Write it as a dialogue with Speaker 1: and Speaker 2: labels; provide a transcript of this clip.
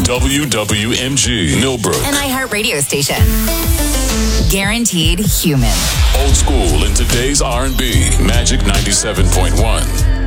Speaker 1: WWMG, Millbrook.
Speaker 2: An iHeart radio station. Guaranteed human.
Speaker 1: Old school in today's R&B. Magic 97.1.